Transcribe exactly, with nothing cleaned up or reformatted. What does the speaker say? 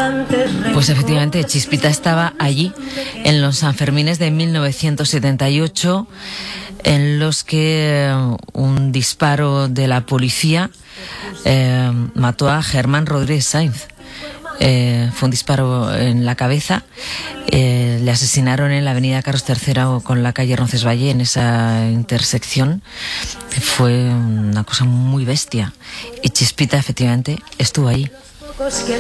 Pues efectivamente, Chispita estaba allí en los Sanfermines de mil novecientos setenta y ocho, en los que un disparo de la policía eh, mató a Germán Rodríguez Sainz. Eh, fue un disparo en la cabeza. Eh, le asesinaron en la avenida Carlos tercero con la calle Roncesvalles, en esa intersección. Fue una cosa muy bestia. Y Chispita efectivamente estuvo allí.